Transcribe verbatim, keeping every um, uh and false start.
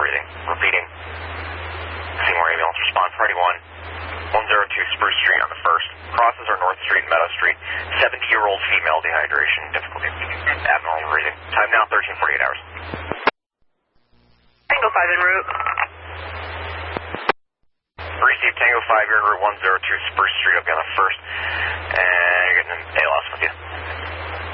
breathing. Repeating. Seymour ambulance response for anyone. one oh two Spruce Street on the first. Crosses are North Street and Meadow Street. seventy-year-old female, dehydration, difficulty abnormal breathing. Time now thirteen forty-eight hours. Tango five en route. Received Tango five, you're in route one oh two Spruce Street, up on the first. And you're getting an A L